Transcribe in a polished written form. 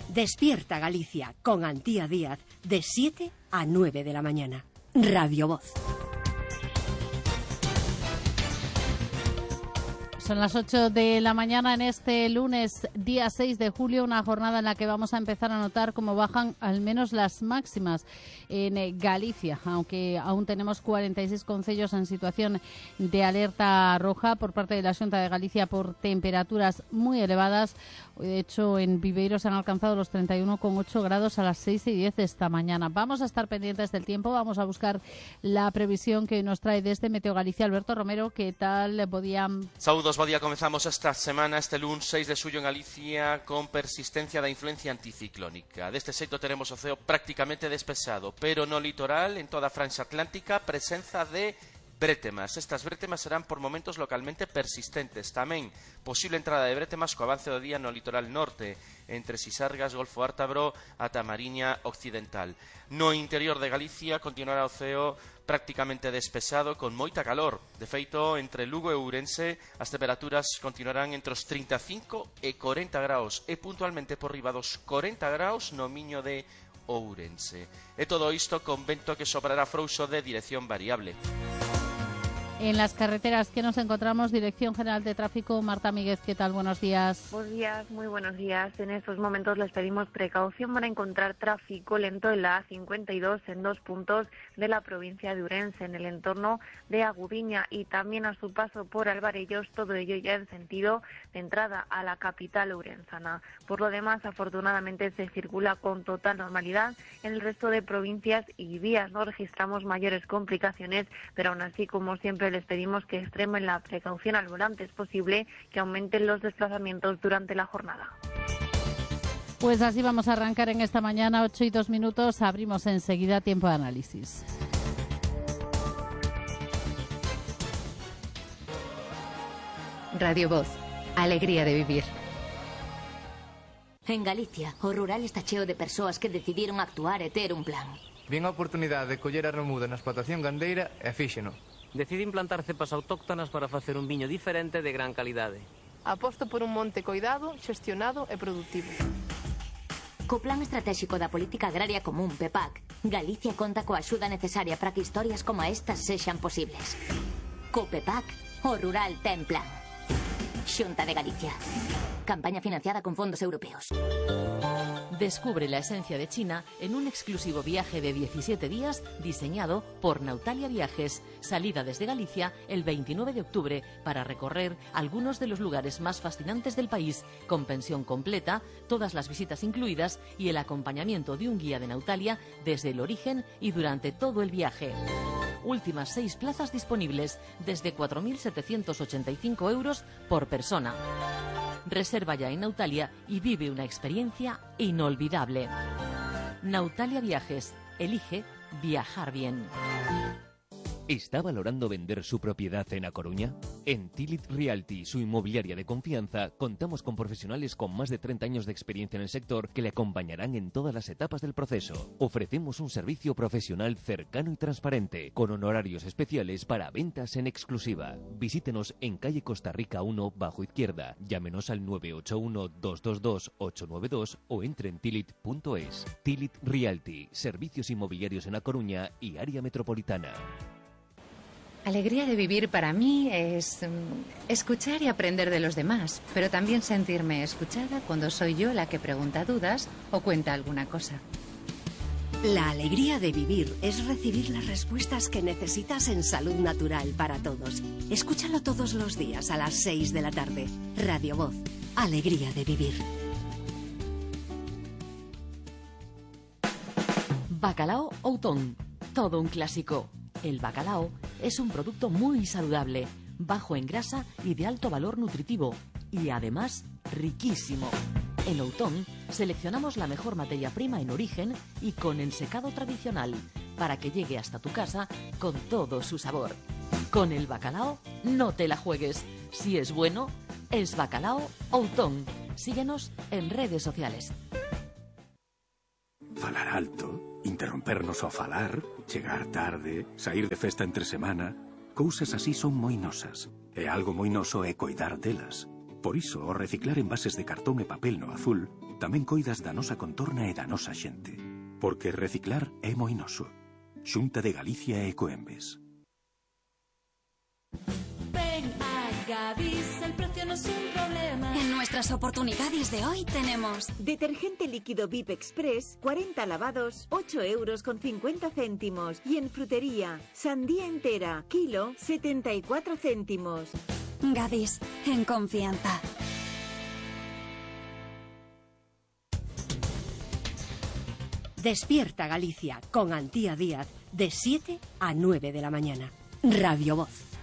Despierta Galicia con Antía Díaz de 7 a 9 de la mañana. Radio Voz. Son las 8 de la mañana en este lunes, día 6 de julio, una jornada en la que vamos a empezar a notar cómo bajan al menos las máximas en Galicia, aunque aún tenemos 46 concellos en situación de alerta roja por parte de la Xunta de Galicia por temperaturas muy elevadas. De hecho, en Viveiro se han alcanzado los 31,8 grados a las 6:10 de esta mañana. Vamos a estar pendientes del tiempo, vamos a buscar la previsión que nos trae desde Meteo Galicia. Alberto Romero, ¿qué tal? Saúdos, bo día. Comenzamos esta semana, este lunes 6 de xullo en Galicia, con persistencia da influencia anticiclónica. Deste xeito teremos o ceo prácticamente despexado, pero no litoral, en toda a franxa atlántica, presenza de brétemas. Estas brétemas serán por momentos localmente persistentes. Tamén posible entrada de brétemas co avance do día no litoral norte, entre Sisargas, Golfo Ártabro ata Mariña Occidental. No interior de Galicia continuará o ceo prácticamente despexado con moita calor. De feito, entre Lugo e Ourense as temperaturas continuarán entre os 35 e 40 graus e puntualmente por riba dos 40 graus no Miño de Ourense. E todo isto con vento que soprará frouxo de dirección variable. En las carreteras que nos encontramos, Dirección General de Tráfico, Marta Míguez, ¿qué tal? Buenos días. Buenos días, muy buenos días. En estos momentos les pedimos precaución para encontrar tráfico lento en la A52 en dos puntos de la provincia de Ourense, en el entorno de Agudiña y también a su paso por Alvarellos, todo ello ya en sentido de entrada a la capital ourensana. Por lo demás, afortunadamente se circula con total normalidad en el resto de provincias y vías. No registramos mayores complicaciones, pero aún así, como siempre, les pedimos que extremen la precaución al volante. Es posible que aumenten los desplazamientos durante la jornada. Pues así vamos a arrancar en esta mañana, 8:02. Abrimos enseguida tiempo de análisis. Radio Voz, alegría de vivir. En Galicia, o rural está cheo de persoas que decidiron actuar e ter un plan. Vin a oportunidade de coller a remuda na explotación gandeira e fíxeno. Decidín plantar cepas autóctonas para facer un viño diferente de gran calidade. Aposto por un monte coidado, xestionado e produtivo. Co Plan Estratégico da Política Agraria Común, PEPAC, Galicia conta coa axuda necesaria para que historias como estas sexan posibles. Co PEPAC, o rural ten plan. Xunta de Galicia. Campaña financiada con fondos europeos. Descubre la esencia de China en un exclusivo viaje de 17 días diseñado por Nautalia Viajes. Salida desde Galicia el 29 de octubre para recorrer algunos de los lugares más fascinantes del país, con pensión completa, todas las visitas incluidas y el acompañamiento de un guía de Nautalia desde el origen y durante todo el viaje. Últimas 6 plazas disponibles desde 4.785 euros por persona. Reserva ya en Nautalia y vive una experiencia inolvidable. Nautalia Viajes. Elige viajar bien. ¿Está valorando vender su propiedad en A Coruña? En Tilit Realty, su inmobiliaria de confianza, contamos con profesionales con más de 30 años de experiencia en el sector que le acompañarán en todas las etapas del proceso. Ofrecemos un servicio profesional cercano y transparente, con honorarios especiales para ventas en exclusiva. Visítenos en calle Costa Rica 1, bajo izquierda. Llámenos al 981-222-892 o entre en tilit.es. Tilit Realty, servicios inmobiliarios en A Coruña y área metropolitana. Alegría de vivir para mí es escuchar y aprender de los demás, pero también sentirme escuchada cuando soy yo la que pregunta dudas o cuenta alguna cosa. La alegría de vivir es recibir las respuestas que necesitas en Salud Natural para Todos. Escúchalo todos los días a las 6 de la tarde. Radio Voz, alegría de vivir. Bacalao Outón, todo un clásico. El bacalao es un producto muy saludable, bajo en grasa y de alto valor nutritivo, y además riquísimo. En Outón seleccionamos la mejor materia prima en origen y con ensecado tradicional, para que llegue hasta tu casa con todo su sabor. Con el bacalao no te la juegues. Si es bueno, es Bacalao Outón. Síguenos en redes sociales. Falar alto, interrompernos ao falar, chegar tarde, saír de festa entre semana, cousas así son moi nosas. E algo moi noso é coidar delas. Por iso, ao reciclar envases de cartón e papel no azul, tamén coidas da nosa contorna e da nosa xente. Porque reciclar é moi noso. Xunta de Galicia e Ecoembes. Ven a Gadis, el precio no es un problema. En nuestras oportunidades de hoy tenemos detergente líquido VIP Express, 40 lavados, 8,50 €. Y en frutería, sandía entera, kilo, 74 céntimos. Gadis, en confianza. Despierta Galicia con Antía Díaz de 7 a 9 de la mañana. Radio Voz.